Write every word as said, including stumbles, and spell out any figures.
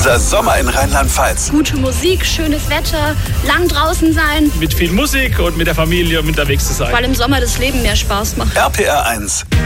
Unser Sommer in Rheinland-Pfalz. Gute Musik, schönes Wetter, lang draußen sein. Mit viel Musik und mit der Familie unterwegs zu sein. Weil im Sommer das Leben mehr Spaß macht. R P R eins.